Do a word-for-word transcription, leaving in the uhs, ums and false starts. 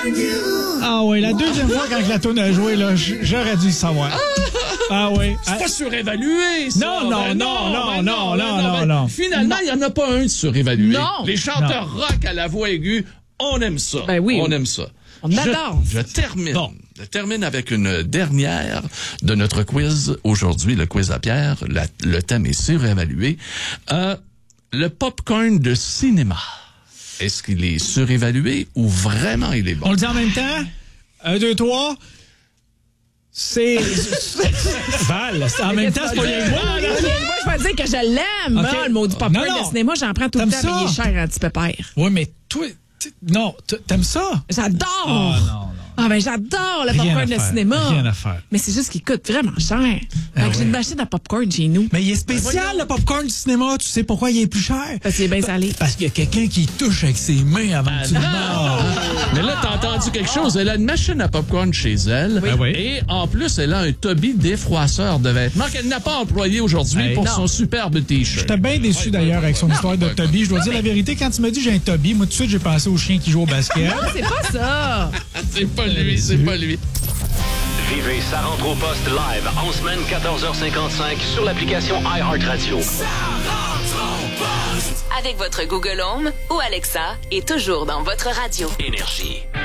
Ah oui, la deuxième fois quand la toune a joué, là, j'aurais dû le savoir. Ah oui. C'est pas surévalué, ça. Non, non, ben non, non, ben non, non, ben non, ben, non. Finalement, il n'y en a pas un de surévalué. Non. Les chanteurs non. rock à la voix aiguë, on aime ça. Ben oui. On aime ça. On adore. Je, je termine. Bon. Je termine avec une dernière de notre quiz aujourd'hui, le quiz à Pierre. La, le thème est surévalué. Euh, le popcorn de cinéma. Est-ce qu'il est surévalué ou vraiment il est bon? On le dit en même temps? Un, deux, trois. C'est... Val, en même temps, c'est pas rien que moi, là. Moi, je vais dire que je l'aime. Okay. Moi, le mot du popcorn Non, non. de cinéma, j'en prends tout le T'aimes temps, ça? mais il est cher, un petit peu père. Oui, mais toi... Non, t'aimes ça? J'adore! Ah, non, non. Ah, ben, j'adore le Rien popcorn à de faire, cinéma. rien à faire. Mais c'est juste qu'il coûte vraiment cher. Fait Ah que ouais. j'ai une machine à popcorn chez nous. Mais il est spécial, le popcorn du cinéma. Tu sais pourquoi il est plus cher? Parce qu'il est bien salé. Parce qu'il y a quelqu'un qui touche avec ses mains avant que tu le manges. Mais là, t'as entendu quelque chose. Elle a une machine à popcorn chez elle. Oui. Ah oui. Et en plus, elle a un Toby défroisseur de vêtements qu'elle n'a pas employé aujourd'hui Hey, pour non. son superbe T-shirt. J'étais bien déçu d'ailleurs avec son histoire de ouais, Toby. Je dois dire la vérité, quand tu m'as dit j'ai un Toby, moi tout de suite j'ai pensé au chien qui joue au basket. Non, c'est pas ça. C'est pas lui, c'est pas lui. Vivez Ça rentre au poste live en semaine quatorze heures cinquante-cinq sur l'application iHeartRadio. Avec votre Google Home ou Alexa et toujours dans votre radio. Énergie.